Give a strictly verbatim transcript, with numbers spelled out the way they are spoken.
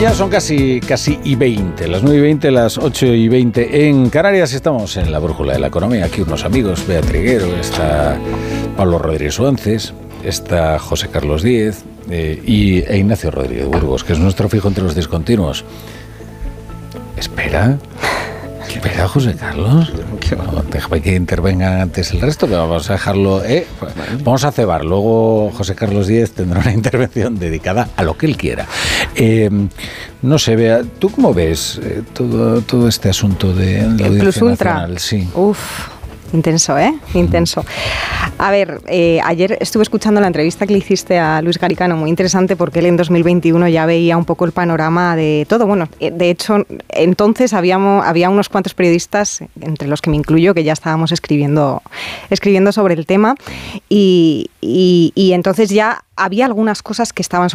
Ya son casi, casi y veinte, las nueve y veinte, las ocho y veinte en Canarias. Estamos en la brújula de la economía. Aquí unos amigos, Bea Triguero, está Pablo Rodríguez Suances, está José Carlos Díez eh, y e Ignacio Rodríguez Burgos, que es nuestro fijo entre los discontinuos. Espera. Espera, José Carlos. No, déjame que intervengan antes el resto, pero vamos a dejarlo. ¿eh? Vamos a cebar. Luego José Carlos Díez tendrá una intervención dedicada a lo que él quiera. Eh, no sé, Bea, ¿tú cómo ves eh, todo, todo este asunto de la Audiencia Plus Ultra. Nacional? Sí. Uf. Intenso, ¿eh? Intenso. A ver, eh, ayer estuve escuchando la entrevista que le hiciste a Luis Garicano, muy interesante porque él en dos mil veintiuno ya veía un poco el panorama de todo. Bueno, de hecho, entonces habíamos, había unos cuantos periodistas, entre los que me incluyo, que ya estábamos escribiendo, escribiendo sobre el tema y, y, y entonces ya había algunas cosas que estaban